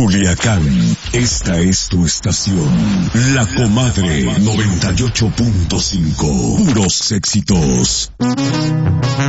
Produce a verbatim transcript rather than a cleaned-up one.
Culiacán, esta es tu estación. La Comadre noventa y ocho punto cinco. Puros éxitos.